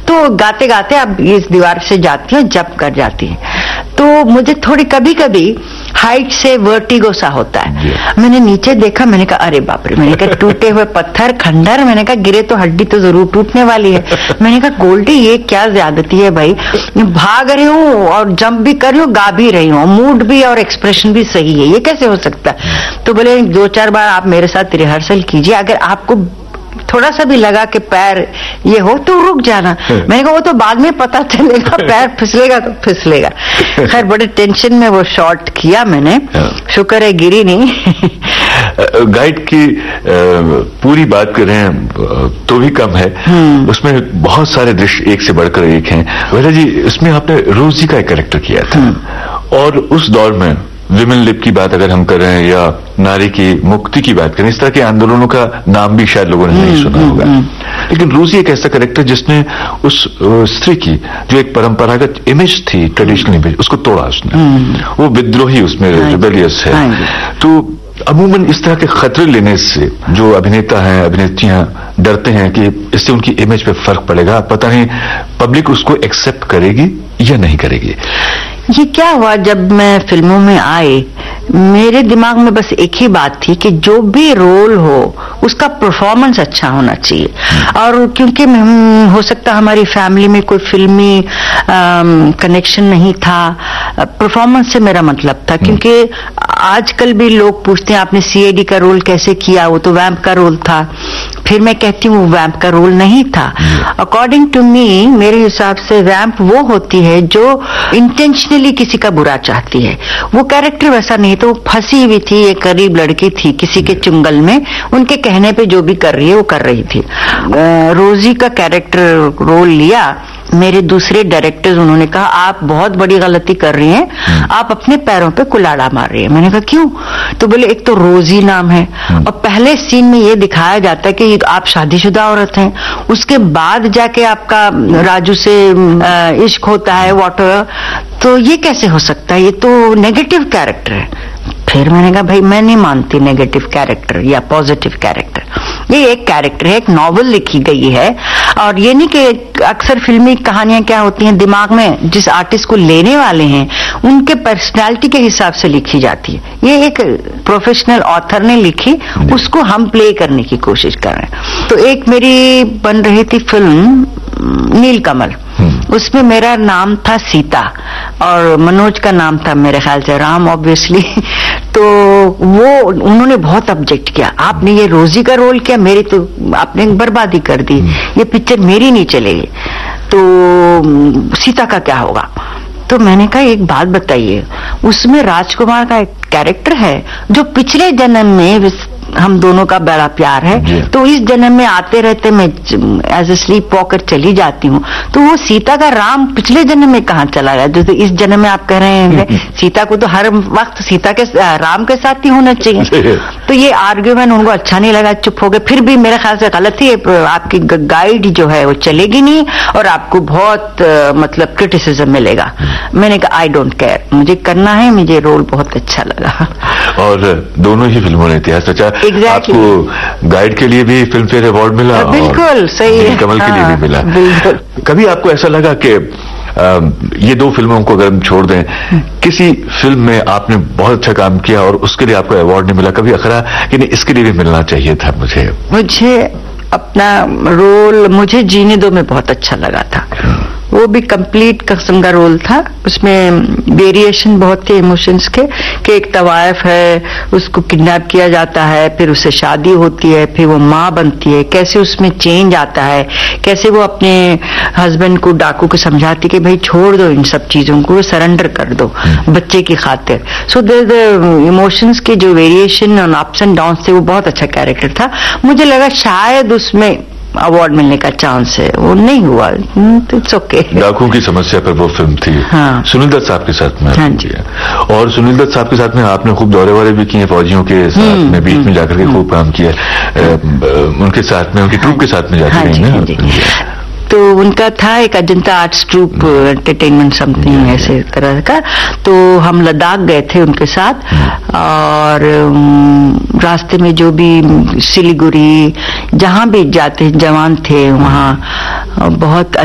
तो गाते गाते अब इस दीवार से जाती है, जंप कर जाती है। तो मुझे थोड़ी कभी कभी हाइट से वर्टिगो सा होता है। मैंने नीचे देखा, मैंने कहा अरे बाप रे, मैंने कहा टूटे हुए पत्थर खंडर, मैंने कहा गिरे तो हड्डी तो जरूर टूटने वाली है। मैंने कहा गोल्डी ये क्या ज्यादती है भाई, भाग रही हूँ और जंप भी कर रही हूँ, गा भी रही हूँ, मूड भी और एक्सप्रेशन भी सही है, ये कैसे हो सकता है। तो बोले 2-4 बार आप मेरे साथ रिहर्सल कीजिए, अगर आपको थोड़ा सा भी लगा कि पैर ये हो तो रुक जाना। मैंने कहा वो तो बाद में पता चलेगा, पैर फिसलेगा तो फिसलेगा। खैर बड़े टेंशन में वो शॉट किया मैंने, शुक्र है गिरी नहीं। गाइड की पूरी बात करें तो भी कम है, उसमें बहुत सारे दृश्य एक से बढ़कर एक हैं। वैला जी, इसमें आपने रोजी का एक कैरेक्टर किया था, और उस दौर में विमेन लिप की बात अगर हम करें या नारी की मुक्ति की बात करें, इस तरह के आंदोलनों का नाम भी शायद लोगों ने नहीं सुना होगा, लेकिन रोजी एक ऐसा कैरेक्टर जिसने उस स्त्री की जो एक परंपरागत इमेज थी, ट्रेडिशनल इमेज, उसको तोड़ा उसने। वो विद्रोही, उसमें रिबेलियस है। तो अमूमन इस तरह के खतरे लेने से जो अभिनेता हैं, अभिनेत्रियां डरते हैं कि इससे उनकी इमेज पे फर्क पड़ेगा, पता नहीं पब्लिक उसको एक्सेप्ट करेगी या नहीं करेगी। ये क्या हुआ, जब मैं फिल्मों में आई, मेरे दिमाग में बस एक ही बात थी कि जो भी रोल हो उसका परफॉर्मेंस अच्छा होना चाहिए। और क्योंकि हो सकता हमारी फैमिली में कोई फिल्मी कनेक्शन नहीं था, परफॉर्मेंस से मेरा मतलब था। क्योंकि आजकल भी लोग पूछते हैं आपने सीआईडी का रोल कैसे किया, वो तो वैम्प का रोल था। फिर मैं कहती हूँ वैम्प का रोल नहीं था। अकॉर्डिंग टू मी, मेरे हिसाब से वैम्प वो होती है जो इंटेंशनली किसी का बुरा चाहती है। वो कैरेक्टर वैसा नहीं, तो फंसी हुई थी, एक गरीब लड़की थी किसी के चुंगल में, उनके कहने पे जो भी कर रही है वो कर रही थी। रोजी का कैरेक्टर रोल लिया, मेरे दूसरे डायरेक्टर्स उन्होंने कहा आप बहुत बड़ी गलती कर रही हैं, आप अपने पैरों पे कुल्हाड़ा मार रही हैं। मैंने कहा क्यों? तो बोले एक तो रोजी नाम है, और पहले सीन में ये दिखाया जाता है कि आप शादीशुदा औरत हैं, उसके बाद जाके आपका राजू से इश्क होता है, वॉटर, तो ये कैसे हो सकता है, ये तो नेगेटिव कैरेक्टर है। फिर मैंने कहा भाई मैं नहीं मानती नेगेटिव कैरेक्टर या पॉजिटिव कैरेक्टर, ये एक कैरेक्टर है, एक नॉवल लिखी गई है। और ये नहीं कि अक्सर फिल्मी कहानियां क्या होती हैं, दिमाग में जिस आर्टिस्ट को लेने वाले हैं उनके पर्सनालिटी के हिसाब से लिखी जाती है। ये एक प्रोफेशनल ऑथर ने लिखी, उसको हम प्ले करने की कोशिश कर रहे हैं। तो एक मेरी बन रही थी फिल्म नीलकमल, उसमें मेरा नाम था सीता और मनोज का नाम था मेरे ख्याल से राम, ऑब्वियसली। तो वो उन्होंने बहुत ऑब्जेक्ट किया, आपने ये रोजी का रोल किया, मेरी तो आपने बर्बादी कर दी, ये पिक्चर मेरी नहीं चलेगी, तो सीता का क्या होगा। तो मैंने कहा एक बात बताइए, उसमें राजकुमार का एक कैरेक्टर है जो पिछले जन्म में हम दोनों का बड़ा प्यार है, तो इस जन्म में आते रहते मैं एज ए स्लीप वॉकर चली जाती हूँ, तो वो सीता का राम पिछले जन्म में कहाँ चला गया, जो तो इस जन्म में आप कह रहे हैं सीता को तो हर वक्त सीता के राम के साथ ही होना चाहिए। तो ये आर्ग्यूमेंट उनको अच्छा नहीं लगा, चुप हो गए। फिर भी मेरे ख्याल से गलत ही, आपकी गाइड जो है वो चलेगी नहीं और आपको बहुत मतलब क्रिटिसिज्म मिलेगा। मैंने कहा आई डोंट केयर, मुझे करना है, मुझे रोल बहुत अच्छा लगा। और दोनों ही फिल्मों ने इतिहास रचा। Exactly. आपको गाइड के लिए भी फिल्म फेयर अवार्ड मिला, बिल्कुल सही है, कमल के लिए भी मिला। बिल्कुल। कभी आपको ऐसा लगा कि ये दो फिल्मों को अगर हम छोड़ दें, किसी फिल्म में आपने बहुत अच्छा काम किया और उसके लिए आपको अवार्ड नहीं मिला, कभी अखरा कि नहीं इसके लिए भी मिलना चाहिए था? मुझे अपना रोल मुझे जीने दो में बहुत अच्छा लगा था, वो भी कंप्लीट किस्म का रोल था। उसमें वेरिएशन बहुत थे इमोशंस के, कि एक तवायफ है, उसको किडनैप किया जाता है, फिर उससे शादी होती है, फिर वो माँ बनती है, कैसे उसमें चेंज आता है, कैसे वो अपने हस्बैंड को डाकू को समझाती कि भाई छोड़ दो इन सब चीजों को, सरेंडर कर दो बच्चे की खातिर। सो द इमोशंस के जो वेरिएशन और अप्स एंड डाउन्स थे, वो बहुत अच्छा कैरेक्टर था। मुझे लगा शायद उसमें अवार्ड मिलने का चांस है, वो नहीं हुआ, इट्स ओके। डाकू की समस्या पर वो फिल्म थी। हाँ। सुनील दत्त साहब के साथ में। हाँ जी। और सुनील दत्त साहब के साथ में आपने खूब दौरे वौरे भी किए, फौजियों के साथ में बीच में जाकर के खूब काम किया, उनके साथ में, उनकी ट्रूप के साथ में जाकर। तो उनका था एक Ajanta arts troop entertainment something ऐसे तरह का, तो हम लद्दाख गए थे उनके साथ, और रास्ते में जो भी सिलीगुड़ी जहां भी जाते जवान थे वहां बहुत